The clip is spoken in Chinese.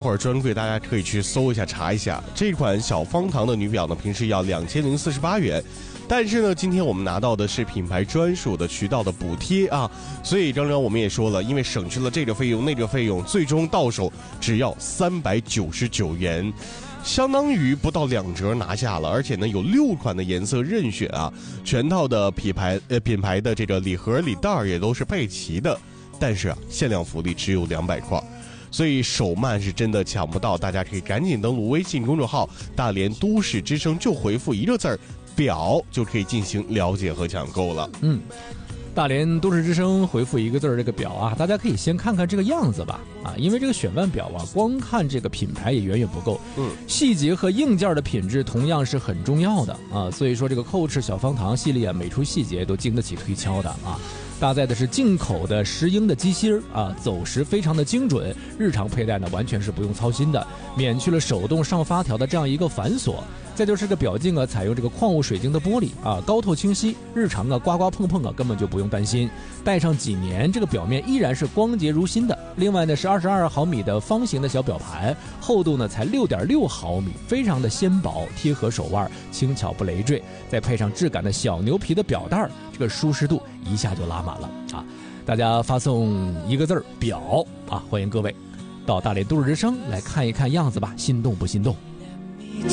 会儿专柜大家可以去搜一下查一下，这款小方糖的女表呢，平时要2048元。但是呢，今天我们拿到的是品牌专属的渠道的补贴啊，所以刚刚我们也说了，因为省去了这个费用那个费用，最终到手只要399元，相当于不到2折拿下了。而且呢，有6款的颜色任选啊，全套的品牌的这个礼盒礼袋也都是备齐的。但是啊，限量福利只有200块。所以手慢是真的抢不到，大家可以赶紧登录微信公众号大连都市之声，就回复一个字儿表，就可以进行了解和抢购了。 大连都市之声回复一个字儿，这个表啊，大家可以先看看这个样子吧，因为这个选腕表啊，光看这个品牌也远远不够，细节和硬件的品质同样是很重要的啊，所以说这个扣翅小方糖系列啊，每处细节都经得起推敲的啊。搭载的是进口的10英的机芯啊，走时非常的精准，日常佩戴呢完全是不用操心的，免去了手动上发条的这样一个繁琐。再就是这个表镜啊，采用这个矿物水晶的玻璃啊，高透清晰，日常啊刮刮碰碰啊根本就不用担心，戴上几年这个表面依然是光洁如新的。另外呢是22毫米的方形的小表盘，厚度呢才6.6毫米，非常的纤薄，贴合手腕，轻巧不累赘，再配上质感的小牛皮的表带，这个舒适度一下就拉满了啊！大家发送一个字儿表啊，欢迎各位到大连都市之声来看一看样子吧，心动不心动？